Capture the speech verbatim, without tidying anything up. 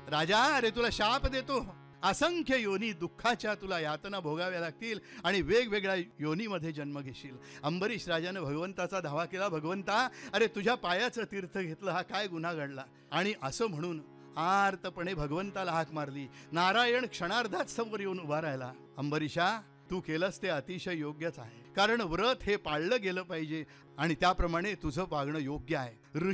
राजा, अरे तुला शाप देतो. असंख्य योनी दुःखाच्या तुला यातना भोगाव्या लागतील आणि वेगवेगळ्या योनीमध्ये जन्म घेशील. अंबरीश राजानं भगवंताचा धावा केला. भगवंता, अरे तुझ्या पायाचं तीर्थ घेतलं, हा काय गुन्हा घडला? आणि असं म्हणून आर्तपणे भगवंताला हाक मारली. नारायण क्षणार्धात समोर येऊन उभा राहिला. अंबरीशा, तू केलंस ते अतिशय योग्यच आहे, कारण व्रत हे पाळलं गेलं पाहिजे आणि त्याप्रमाणे तुझं वागणं योग्य आहे.